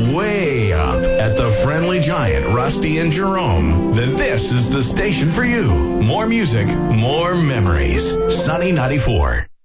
way up at the Friendly Giant, Rusty and Jerome, then this is the station for you. More music, more memories. Sunny 94.